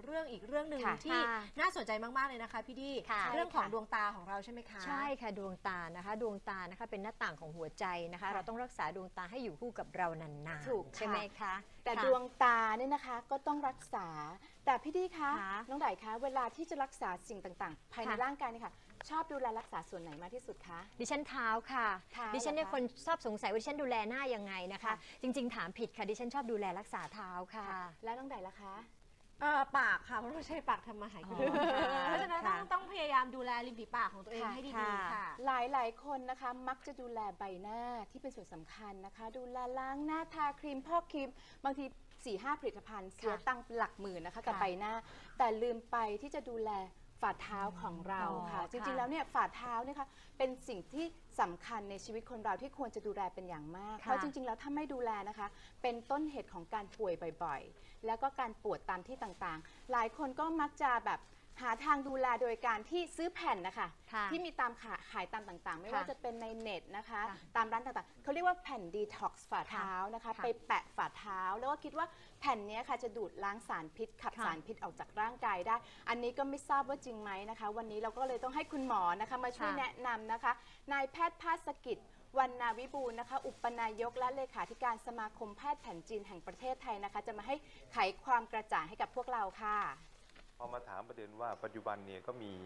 เรื่องอีกเรื่องหนึ่งที่น่าสนใจมากๆเลยนะคะพี่ดีเรื่องของดวงตาของเราใช่ไหมคะใช่ค่ะดวงตานะคะดวงตานะคะเป็นหน้าต่างของหัวใจนะคะเราต้องรักษาดวงตาให้อยู่คู่กับเรานานๆใช่ไหมคะแต่ดวงตาเนี่ยนะคะก็ต้องรักษาแต่พี่ดีคะน้องไดคะเวลาที่จะรักษาสิ่งต่างๆภายในร่างกายนี่ค่ะชอบดูแลรักษาส่วนไหนมากที่สุดคะดิฉันเท้าค่ะดิฉันเนี่ยคนชอบสงสัยว่าดิฉันดูแลหน้ายังไงนะคะจริงๆถามผิดค่ะดิฉันชอบดูแลรักษาเท้าค่ะแล้วน้องไดล่ะคะปากค่ะเพราะเราใช้ปากทำมาหากินเพราะฉะนั้นต้องพยายามดูแลริมฝีปากของตัวเองให้ดีๆค่ะหลายคนนะคะมักจะดูแลใบหน้าที่เป็นส่วนสำคัญนะคะดูแลล้างหน้าทาครีมพอกครีมบางที4-5 ผลิตภัณฑ์เสียตังค์หลักหมื่นนะคะกับใบหน้าแต่ลืมไปที่จะดูแลฝ่าเท้าของเราค่ะจริงๆแล้วเนี่ยฝ่าเท้าเนี่ยค่ะเป็นสิ่งที่สำคัญในชีวิตคนเราที่ควรจะดูแลเป็นอย่างมากเพราะจริงๆแล้วถ้าไม่ดูแลนะคะเป็นต้นเหตุของการป่วยบ่อยๆแล้วก็การปวดตามที่ต่างๆหลายคนก็มักจะแบบหาทางดูแลโดยการที่ซื้อแผ่นนะคะที่มีตามขายตามต่างๆไม่ว่าจะเป็นในเน็ตนะคะตามร้านต่างๆเขาเรียกว่าแผ่นดีท็อกซ์ฝ่าเท้านะคะไปแปะฝ่าเท้าแล้วก็คิดว่าแผ่นนี้ค่ะจะดูดล้างสารพิษขับสารพิษออกจากร่างกายได้อันนี้ก็ไม่ทราบว่าจริงไหมนะคะวันนี้เราก็เลยต้องให้คุณหมอนะคะมาช่วยแนะนำนะคะนายแพทย์ภาสกิจวรรณวิบูลย์นะคะอุปนายกและเลขาธิการสมาคมแพทย์แผนจีนแห่งประเทศไทยนะคะจะมาให้ไขความกระจ่างให้กับพวกเราค่ะพอมาถามประเด็นว่าปัจจุบันเนี่ยก็มี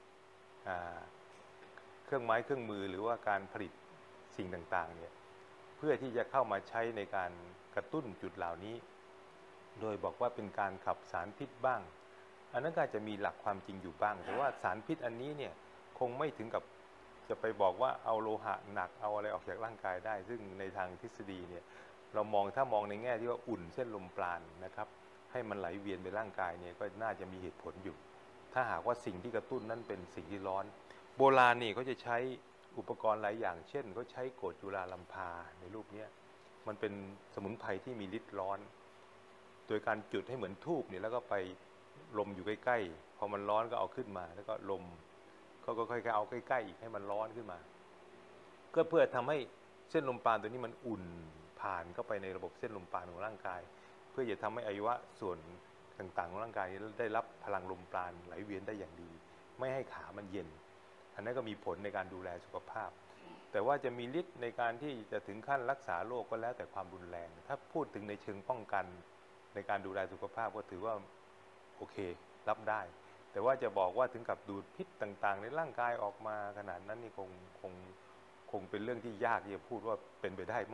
เครื่องไม้เครื่องมือหรือว่าการผลิตสิ่งต่างๆเนี่ยเพื่อที่จะเข้ามาใช้ในการกระตุ้นจุดเหล่านี้โดยบอกว่าเป็นการขับสารพิษบ้างอันนั้นก็จะมีหลักความจริงอยู่บ้างแต่ว่าสารพิษอันนี้เนี่ยคงไม่ถึงกับจะไปบอกว่าเอาโลหะหนักเอาอะไรออกจากร่างกายได้ซึ่งในทางทฤษฎีเนี่ยเราถ้ามองในแง่ที่ว่าอุ่นเส้นลมปราณนะครับให้มันไหลเวียนไปร่างกายเนี่ยก็น่าจะมีเหตุผลอยู่ถ้าหากว่าสิ่งที่กระตุ้นนั้นเป็นสิ่งที่ร้อนโบราณนี่เขาจะใช้อุปกรณ์หลายอย่างเช่นเขาใช้โกรธจุฬาลัมพาในรูปนี้มันเป็นสมุนไพรที่มีฤทธิ์ร้อนโดยการจุดให้เหมือนธูปเนี่ยแล้วก็ไปลมอยู่ใกล้ๆพอมันร้อนก็เอาขึ้นมาแล้วก็ลมก็ค่อยๆเอาใกล้ๆอีกให้มันร้อนขึ้นมาก็เพื่อทำให้เส้นลมปราณตัวนี้มันอุ่นผ่านเข้าไปในระบบเส้นลมปราณของร่างกายเพื่อจะทำให้อวัยวะส่วนต่างๆของร่างกายได้รับพลังลมปราณไหลเวียนได้อย่างดีไม่ให้ขามันเย็นอันนั้นก็มีผลในการดูแลสุขภาพแต่ว่าจะมีฤทธิ์ในการที่จะถึงขั้นรักษาโรคก็แล้วแต่ความรุนแรงถ้าพูดถึงในเชิงป้องกันในการดูแลสุขภาพก็ถือว่าโอเครับได้แต่ว่าจะบอกว่าถึงกับดูดพิษต่างๆในร่างกายออกมาขนาดนั้นนี่คงเป็นเรื่องที่ยากที่จะพูดว่าเป็นไปได้